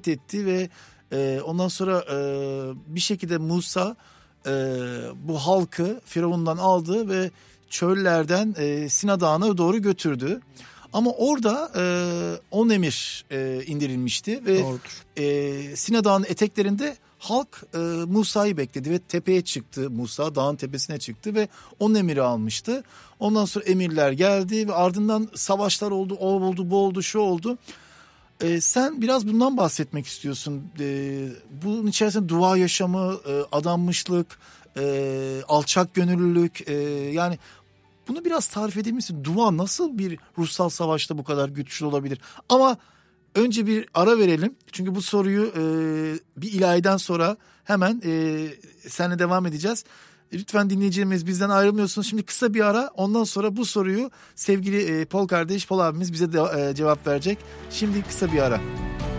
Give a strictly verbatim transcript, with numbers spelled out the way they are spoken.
fethetti ve e, ondan sonra e, bir şekilde Musa e, bu halkı Firavun'dan aldı ve çöllerden e, Sina Dağı'na doğru götürdü. Ama orada e, on emir e, indirilmişti ve e, Sina Dağı'nın eteklerinde halk e, Musa'yı bekledi ve tepeye çıktı. Musa dağın tepesine çıktı ve on emiri almıştı. Ondan sonra emirler geldi ve ardından savaşlar oldu, o oldu, bu oldu, şu oldu. E, sen biraz bundan bahsetmek istiyorsun. E, bunun içerisinde dua yaşamı, e, adanmışlık, e, alçak gönüllülük, e, yani bunu biraz tarif edebilir misin? Dua nasıl bir ruhsal savaşta bu kadar güçlü olabilir? Ama önce bir ara verelim. Çünkü bu soruyu e, bir ilahiden sonra hemen e, seninle devam edeceğiz. Lütfen dinleyicilerimiz bizden ayrılmıyorsunuz. Şimdi kısa bir ara, ondan sonra bu soruyu sevgili e, Paul kardeş, Paul abimiz bize de, e, cevap verecek. Şimdi kısa bir ara.